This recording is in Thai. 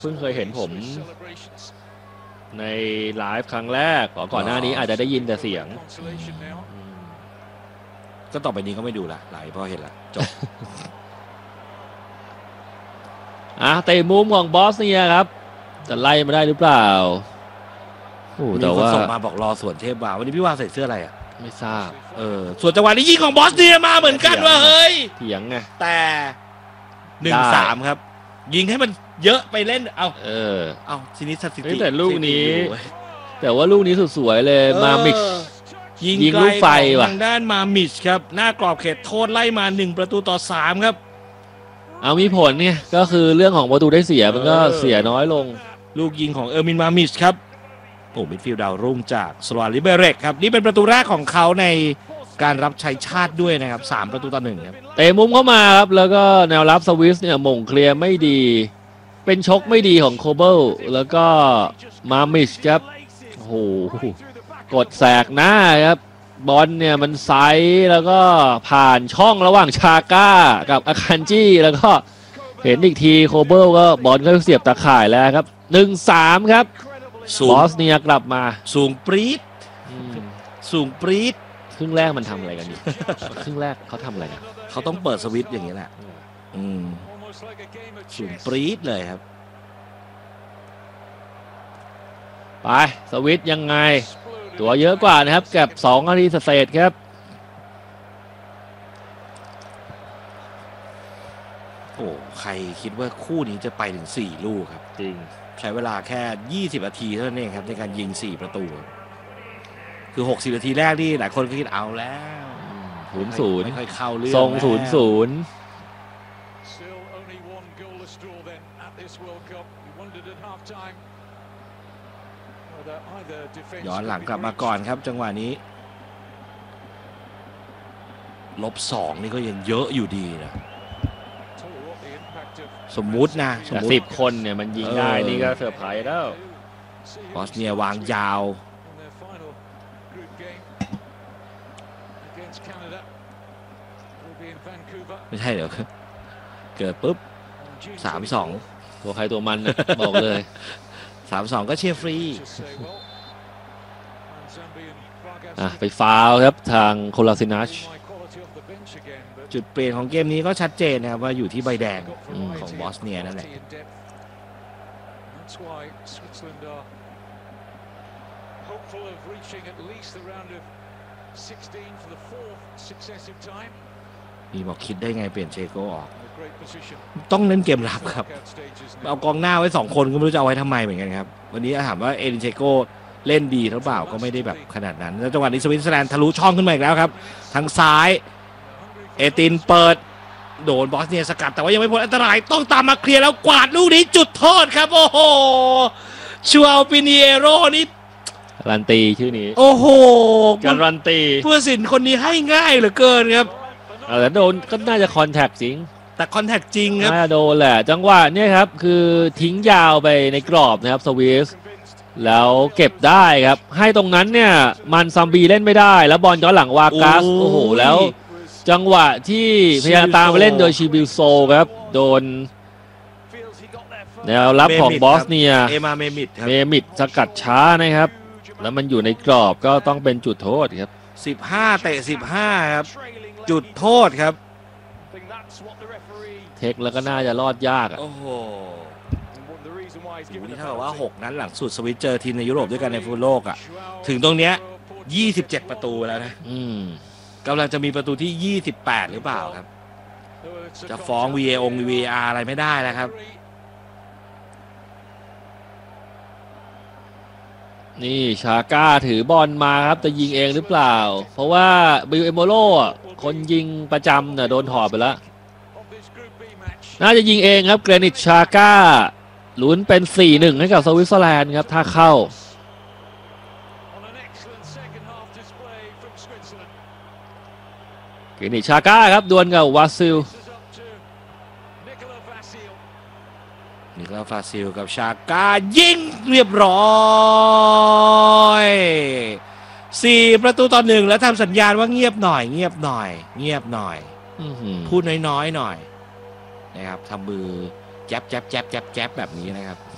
เพิ่งเคยเห็นผมในไลฟ์ครั้งแรกก่อนหน้านี้อาจจะได้ยินแต่เสียงก็ต่อไปนี้ก็ไม่ดูละไลฟ์เพราะเห็นละจบเตะมุมของบอสเนียครับจะไล่มาได้หรือเปล่าแต่ว่าส่งมาบอกรอสวนเทพวาวันนี้พี่วาใส่เสื้ออะไรอ่ะไม่ทราบส่วนจังหวะนี้ยิงของบอสเนียมาเหมือนกันว่าเฮ้ยเถียงไงแต่1-3ครับยิงให้มันเยอะไปเล่นเอาทีนี้สถิติแต่ลูกนี้แต่ว่าลูกนี้สุดสวยเลยมามิกยิงลูกไฟทางด้านมามิชครับหน้ากรอบเขตโทษไล่มา1-3ครับมีผลเนี่ยก็คือเรื่องของประตูได้เสียมันก็เสียน้อยลงลูกยิงของเออร์มินมามิชครับมิดฟิลด์ดาวรุ่งจากสโลวาลิเบเรกครับนี่เป็นประตูแรกของเขาในการรับใช้ชาติด้วยนะครับ3-1ครับเตะมุมเข้ามาครับแล้วก็แนวรับสวิสเนี่ยหม่งเคลียร์ไม่ดีเป็นชกไม่ดีของโคเบิลแล้วก็มามิชครับโอ้โหกดแสกหน้าครับบอลเนี่ยมันไซส์แล้วก็ผ่านช่องระหว่างชาก้ากับอาคันจี้แล้วก็เห็นอีกทีโคเบิลก็บอลก็เสียบตะข่ายแล้วครับ1-3ครับบอสเนียกลับมาสูงปรี๊ดครึ่งแรกมันทำอะไรกันอยู่ครึ่งแรกเขาทำอะไรกันเขาต้องเปิดสวิตช์อย่างนี้แหละสูงปรี๊ดเลยครับไปสวิตช์ยังไงตัวเยอะกว่านะครับเก็บ2 นาทีเศษครับใครคิดว่าคู่นี้จะไปถึง4 ลูกครับจริงใช้เวลาแค่20 นาทีเท่านั้นเองครับในการยิง4 ประตูคือ60 นาทีแรกที่หลายคนก็คิดเอาแล้ว 0-0 ไม่ค่อยเข้าเรื่องส่ง0-0 ย้อนหลังกลับมาก่อนครับจังหวะนี้-2นี่ก็ยังเยอะอยู่ดีนะสมมุตินะ 10 คนเนี่ยมันยิงได้นี่ก็เซอร์ไพรส์แล้วบอสเนียวางยาวไม่ใช่เดี๋ยวเกิดปุ๊บ3-2 ตัวใครตัวมันบอกเลย 3-2ก็เชียร์ฟรีไปฟาวครับทางโคลาซินัชจุดเปลี่ยนของเกมนี้ก็ชัดเจนนะครับว่าอยู่ที่ใบแดงของบอสเนียนั่นแหละมีบอกคิดได้ไงเปลี่ยนเชโก้ออกต้องเล่นเกมรับครับเอากองหน้าไว้2 คนก็ไม่รู้จะเอาไว้ทำไมเหมือนกันครับวันนี้ถามว่าเอรินเชโก้เล่นดีหรือเปล่าก็ไม่ได้แบบขนาดนั้นแล้วจังหวะนี้สวิตเซอร์แลนด์ทะลุช่องขึ้นมาอีกแล้วครับทางซ้ายเอตินเปิดโดนบอสเนียสกัดแต่ว่ายังไม่พ้นอันตรายต้องตามมาเคลียร์แล้วกวาดลูกนี้จุดโทษครับโอ้โหชัวปิเนียโรนี่การันตีชื่อนี้โอ้โหการันตีผู้ตัดสินคนนี้ให้ง่ายเหลือเกินครับแต่โดนก็น่าจะคอนแทคจริงแต่คอนแทคจริงครับน่าโดนแหละจังหวะนี้ครับคือทิ้งยาวไปในกรอบนะครับสวิสแล้วเก็บได้ครับให้ตรงนั้นเนี่ยมันซัมบีเล่นไม่ได้แล้วบอลย้อนหลังวากัสโอ้โหแล้วจังหวะที่พยายามตามไปเล่นโดยชิบิลโซครับโดนแนวรับของบอสเนียเมมิดสกัดช้านะครับแล้วมันอยู่ในกรอบก็ต้องเป็นจุดโทษครับ 15 เตะ 15ครับจุดโทษครับเทคแล้วก็น่าจะรอดยากโอ้โหนี่เท่ากับว่า6 นัดหลังสุดสวิตเจอทีมในยุโรปด้วยกันในฟุตบอลโลกถึงตรงเนี้ย27 ประตูแล้วนะกำลังจะมีประตูที่28หรือเปล่าครับจะฟ้อง VAR อะไรไม่ได้แล้วครับนี่ชาก้าถือบอลมาครับจะยิงเองหรือเปล่าเพราะว่าบิลเอโมโลคนยิงประจำเนี่ยโดนถอดไปแล้วน่าจะยิงเองครับเกรนิตชาก้าลุ้นเป็น 4-1 ให้กับสวิตเซอร์แลนด์ครับถ้าเข้าเกรนิตชาก้าครับดวลกับวาซิลนิโคลาฟาซิลกับชาก้ายิงเรียบร้อย4-1แล้วทำสัญญาณว่าเงียบหน่อยพูดน้อยๆหน่อยนะครับทำมือแจ๊บแบบนี้นะครับ